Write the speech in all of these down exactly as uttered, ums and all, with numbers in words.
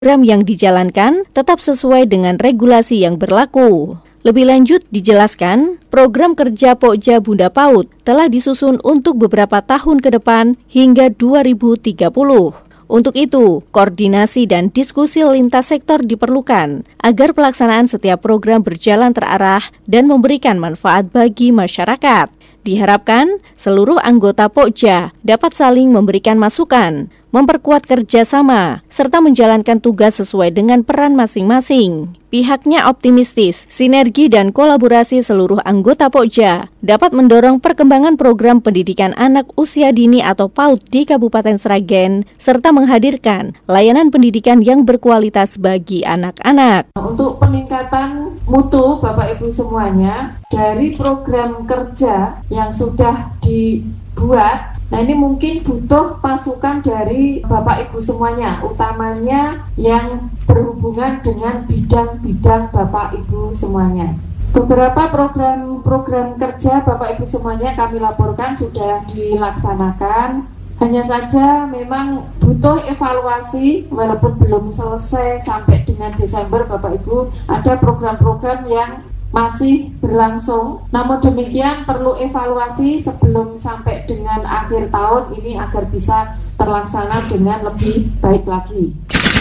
program yang dijalankan tetap sesuai dengan regulasi yang berlaku. Lebih lanjut dijelaskan, program kerja Pokja Bunda PAUD telah disusun untuk beberapa tahun ke depan hingga dua ribu tiga puluh. Untuk itu, koordinasi dan diskusi lintas sektor diperlukan agar pelaksanaan setiap program berjalan terarah dan memberikan manfaat bagi masyarakat. Diharapkan seluruh anggota Pokja dapat saling memberikan masukan, memperkuat kerjasama, serta menjalankan tugas sesuai dengan peran masing-masing. Pihaknya optimistis, sinergi dan kolaborasi seluruh anggota Pokja dapat mendorong perkembangan program pendidikan anak usia dini atau PAUD di Kabupaten Sragen, serta menghadirkan layanan pendidikan yang berkualitas bagi anak-anak. Untuk peningkatan mutu Bapak Ibu semuanya, dari program kerja yang sudah dibuat, nah ini mungkin butuh masukan dari Bapak Ibu semuanya, utamanya yang berhubungan dengan bidang-bidang Bapak Ibu semuanya. Beberapa program-program kerja Bapak Ibu semuanya kami laporkan sudah dilaksanakan. Hanya saja memang butuh evaluasi, walaupun belum selesai sampai dengan Desember Bapak Ibu, ada program-program yang masih berlangsung. Namun demikian perlu evaluasi sebelum sampai dengan akhir tahun ini agar bisa terlaksana dengan lebih baik lagi.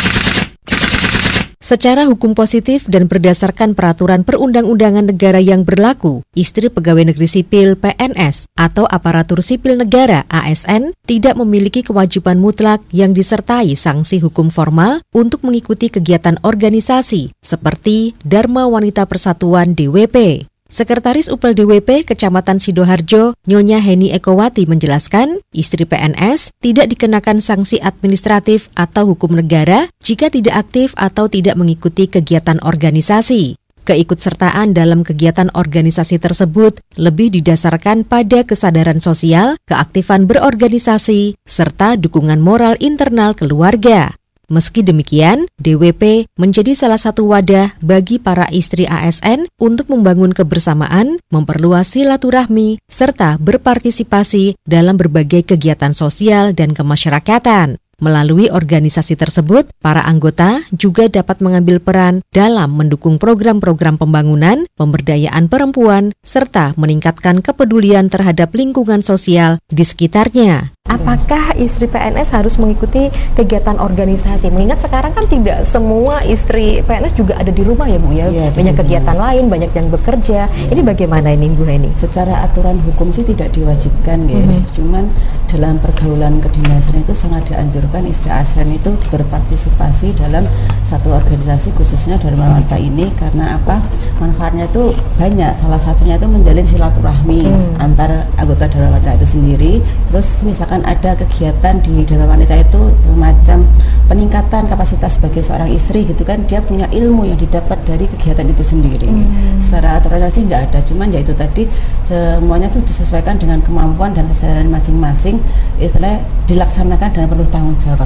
Secara hukum positif dan berdasarkan peraturan perundang-undangan negara yang berlaku, istri pegawai negeri sipil P N S atau aparatur sipil negara A S N tidak memiliki kewajiban mutlak yang disertai sanksi hukum formal untuk mengikuti kegiatan organisasi seperti Dharma Wanita Persatuan D W P. Sekretaris U P L D W P Kecamatan Sidoharjo, Nyonya Heni Ekowati menjelaskan, istri P N S tidak dikenakan sanksi administratif atau hukum negara jika tidak aktif atau tidak mengikuti kegiatan organisasi. Keikutsertaan dalam kegiatan organisasi tersebut lebih didasarkan pada kesadaran sosial, keaktifan berorganisasi, serta dukungan moral internal keluarga. Meski demikian, D W P menjadi salah satu wadah bagi para istri A S N untuk membangun kebersamaan, memperluas silaturahmi, serta berpartisipasi dalam berbagai kegiatan sosial dan kemasyarakatan. Melalui organisasi tersebut, para anggota juga dapat mengambil peran dalam mendukung program-program pembangunan, pemberdayaan perempuan, serta meningkatkan kepedulian terhadap lingkungan sosial di sekitarnya. Apakah istri P N S harus mengikuti kegiatan organisasi? Mengingat sekarang kan tidak semua istri P N S juga ada di rumah ya Bu ya, ya banyak kegiatan rumah lain, banyak yang bekerja. Ini bagaimana ini Bu Heni? Secara aturan hukum sih tidak diwajibkan ya, mm-hmm. cuman dalam pergaulan kedinasan itu sangat dianjurkan istri A S N itu berpartisipasi dalam satu organisasi khususnya Dharma Wanita ini karena apa? Manfaatnya itu banyak. Salah satunya itu menjalin silaturahmi mm. antar anggota Dharma Wanita itu sendiri. Terus misalkan ada kegiatan di Dharma Wanita itu semacam peningkatan kapasitas sebagai seorang istri gitu kan, dia punya ilmu yang didapat dari kegiatan itu sendiri. Hmm. Secara aturan sih nggak ada, cuman ya itu tadi semuanya tuh disesuaikan dengan kemampuan dan kesadaran masing-masing, istilahnya dilaksanakan dan perlu tanggung jawab.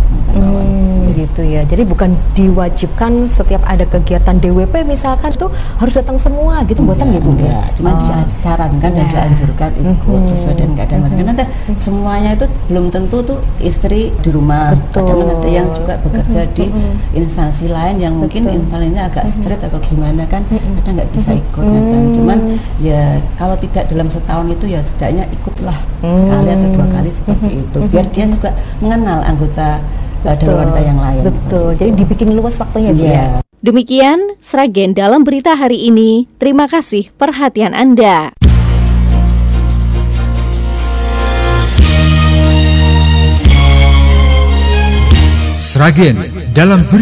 Hmm, ya. Gitu ya. Jadi bukan diwajibkan setiap ada kegiatan D W P misalkan itu harus datang semua gitu, buatan gitu. Enggak, cuman oh. disarankan ya. dan dianjurkan ikut hmm. sesuai dengan keadaan hmm. masing-masing. Nanti semuanya itu belum tentu tuh istri di rumah. Betul. Kadang ada yang juga bekerja mm-hmm. di instansi lain yang mungkin instansinya agak strict mm-hmm. atau gimana kan, mm-hmm. kadang nggak bisa ikut. Mm-hmm. Cuman ya kalau tidak dalam setahun itu ya setidaknya ikutlah mm-hmm. sekali atau dua kali seperti mm-hmm. itu, biar dia juga mengenal anggota Dharma Wanita yang lain. Betul. Jadi dibikin luas waktunya Bu ya. Demikian Sragen dalam berita hari ini. Terima kasih perhatian Anda. Sragen dalam berita